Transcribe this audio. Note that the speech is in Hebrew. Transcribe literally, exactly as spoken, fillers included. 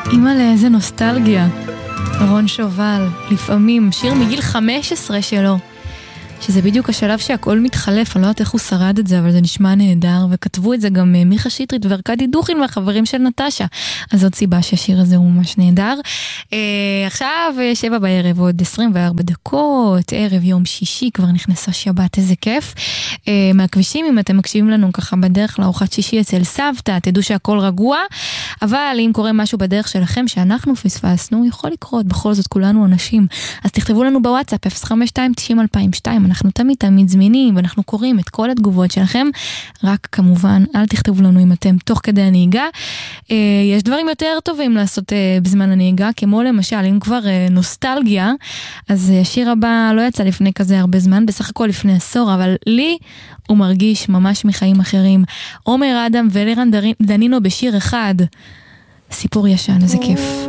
אימא לאיזה נוסטלגיה. רון שובל, לפעמים שיר מגיל חמש עשרה שלו, שזה בדיוק השלב שהכל מתחלף, אני לא יודעת איך הוא שרד את זה, אבל זה נשמע נהדר, וכתבו את זה גם מיכה שטרית וארקדי דוכין והחברים של נטשה, אז זאת סיבה שהשיר הזה הוא ממש נהדר. אה, עכשיו שבע בערב, עוד עשרים וארבע דקות, ערב יום שישי, כבר נכנסה שבת, איזה כיף. אה, מהכבישים, אם אתם מקשיבים לנו ככה בדרך לארוחת שישי אצל סבתא, תדעו שהכל רגוע, אבל אם קורה משהו בדרך שלכם שאנחנו פספסנו, יכול לקרות, בכל זאת כולנו אנשים, אז תכתבו לנו בוואטסאפ אפס חמש שתיים תשעים אלפיים ושתיים, אנחנו תמיד תמיד זמינים, ואנחנו קוראים את כל התגובות שלכם, רק כמובן, אל תכתבו לנו אם אתם תוך כדי הנהיגה. אה, יש דברים יותר טובים לעשות אה, בזמן הנהיגה, כמו למשל, אם כבר אה, נוסטלגיה, אז השיר הבא לא יצא לפני כזה הרבה זמן, בסך הכל לפני עשור, אבל לי הוא מרגיש ממש מחיים אחרים. עומר אדם ולירן דנינו בשיר אחד, סיפור ישן, איזה כיף.